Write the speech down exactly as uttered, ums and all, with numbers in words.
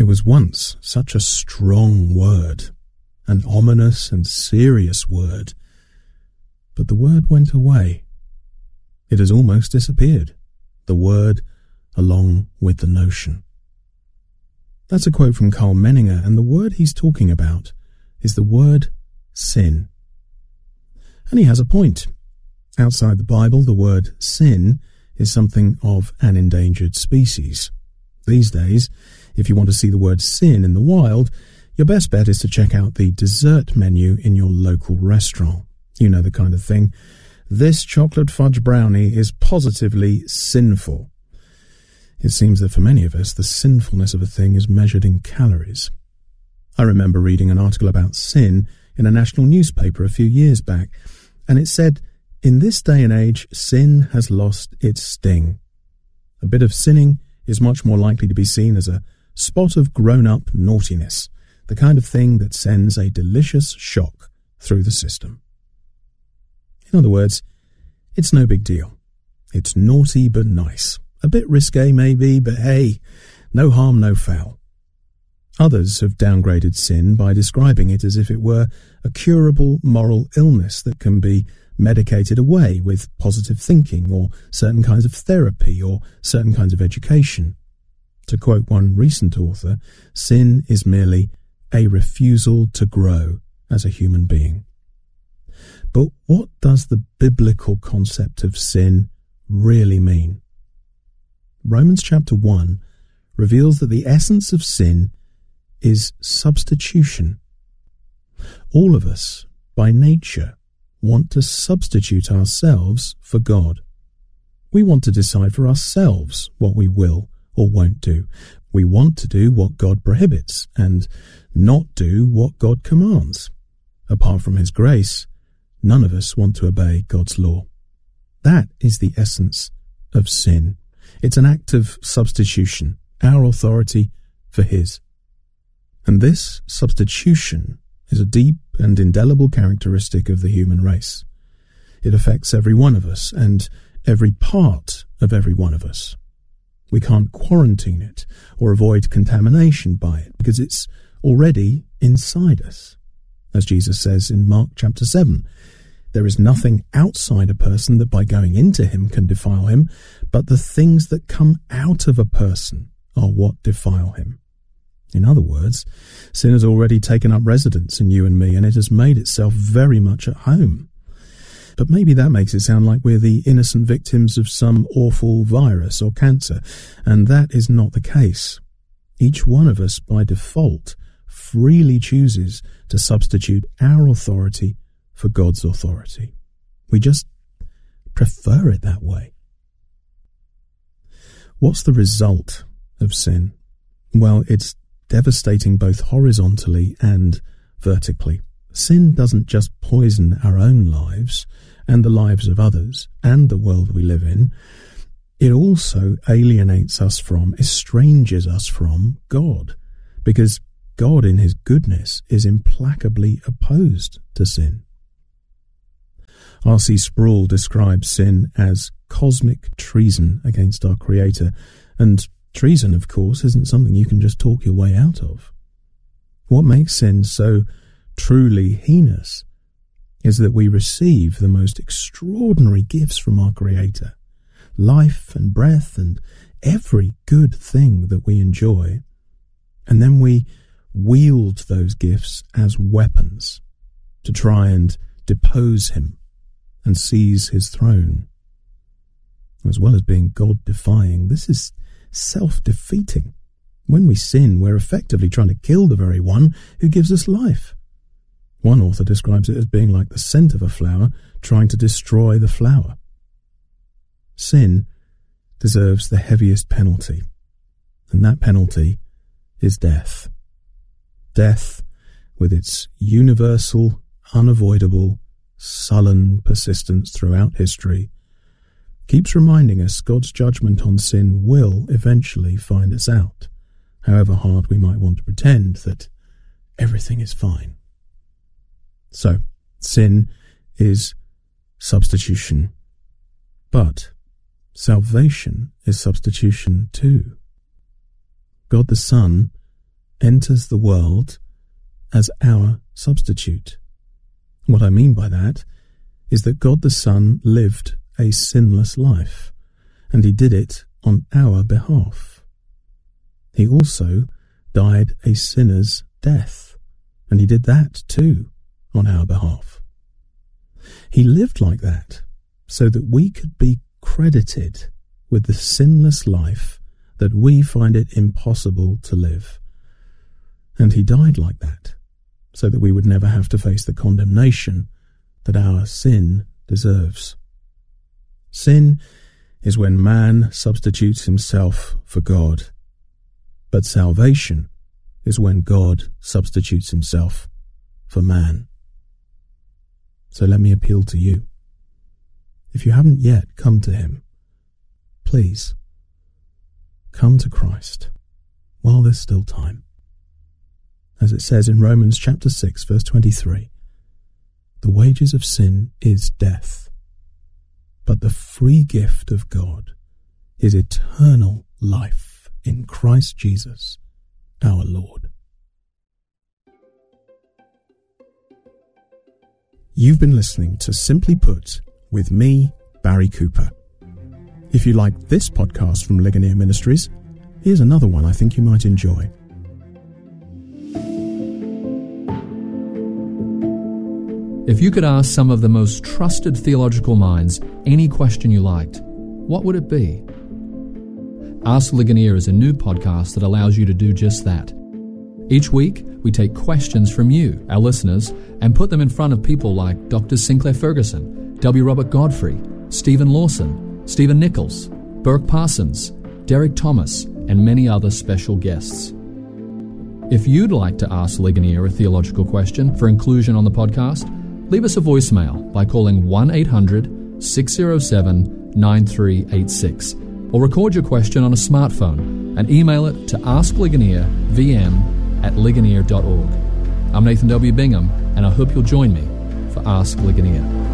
was once such a strong word, an ominous and serious word, but the word went away. It has almost disappeared, the word along with the notion. That's a quote from Karl Menninger, and the word he's talking about is the word sin. And he has a point. Outside the Bible, the word sin is something of an endangered species. These days, if you want to see the word sin in the wild, your best bet is to check out the dessert menu in your local restaurant. You know the kind of thing. This chocolate fudge brownie is positively sinful. It seems that for many of us, the sinfulness of a thing is measured in calories. I remember reading an article about sin in a national newspaper a few years back, and it said, "In this day and age, sin has lost its sting. A bit of sinning is much more likely to be seen as a spot of grown-up naughtiness, the kind of thing that sends a delicious shock through the system." In other words, it's no big deal. It's naughty but nice. A bit risque maybe, but hey, no harm, no foul. Others have downgraded sin by describing it as if it were a curable moral illness that can be medicated away with positive thinking or certain kinds of therapy or certain kinds of education. To quote one recent author, sin is merely a refusal to grow as a human being. But what does the biblical concept of sin really mean? Romans chapter one reveals that the essence of sin is substitution. All of us, by nature, want to substitute ourselves for God. We want to decide for ourselves what we will or won't do. We want to do what God prohibits and not do what God commands. Apart from His grace, none of us want to obey God's law. That is the essence of sin. It's an act of substitution, our authority for His. And this substitution is a deep and indelible characteristic of the human race. It affects every one of us and every part of every one of us. We can't quarantine it or avoid contamination by it because it's already inside us. As Jesus says in Mark chapter seven, there is nothing outside a person that by going into him can defile him, but the things that come out of a person are what defile him. In other words, sin has already taken up residence in you and me, and it has made itself very much at home. But maybe that makes it sound like we're the innocent victims of some awful virus or cancer, and that is not the case. Each one of us, by default, freely chooses to substitute our authority for God's authority. We just prefer it that way. What's the result of sin? Well, it's devastating both horizontally and vertically. Sin doesn't just poison our own lives and the lives of others and the world we live in. It also alienates us from, estranges us from God, because God in His goodness is implacably opposed to sin. R C Sproul describes sin as cosmic treason against our Creator, and treason, of course, isn't something you can just talk your way out of. What makes sin so truly heinous is that we receive the most extraordinary gifts from our Creator, life and breath and every good thing that we enjoy, and then we wield those gifts as weapons to try and depose Him and seize His throne. As well as being God-defying, this is self-defeating. When we sin, we're effectively trying to kill the very one who gives us life. One author describes it as being like the scent of a flower trying to destroy the flower. Sin deserves the heaviest penalty, and that penalty is death. Death, with its universal, unavoidable, sullen persistence throughout history, keeps reminding us God's judgment on sin will eventually find us out, however hard we might want to pretend that everything is fine. So, sin is substitution. But salvation is substitution too. God the Son enters the world as our substitute. What I mean by that is that God the Son lived a sinless life, and he did it on our behalf. He also died a sinner's death, and he did that too on our behalf. He lived like that so that we could be credited with the sinless life that we find it impossible to live. And he died like that so that we would never have to face the condemnation that our sin deserves. Sin is when man substitutes himself for God, but salvation is when God substitutes himself for man. So let me appeal to you. If you haven't yet come to him, please come to Christ while there's still time. As it says in Romans chapter six, verse twenty-three, the wages of sin is death, but the free gift of God is eternal life in Christ Jesus, our Lord. You've been listening to Simply Put with me, Barry Cooper. If you like this podcast from Ligonier Ministries, here's another one I think you might enjoy. If you could ask some of the most trusted theological minds any question you liked, what would it be? Ask Ligonier is a new podcast that allows you to do just that. Each week, we take questions from you, our listeners, and put them in front of people like Doctor Sinclair Ferguson, W. Robert Godfrey, Stephen Lawson, Stephen Nichols, Burke Parsons, Derek Thomas, and many other special guests. If you'd like to ask Ligonier a theological question for inclusion on the podcast, leave us a voicemail by calling one eight hundred, six oh seven, nine three eight six or record your question on a smartphone and email it to askligoniervm at ligonier dot org. I'm Nathan W. Bingham, and I hope you'll join me for Ask Ligonier.